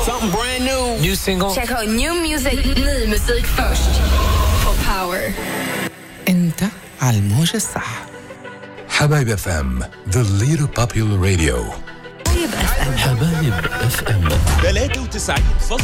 Something brand new. New single. Check out new music. Ny musik först. På Power. انت على الموجة الصح. حبايب اف ام the leader popular radio. حبايب اف ام 93.9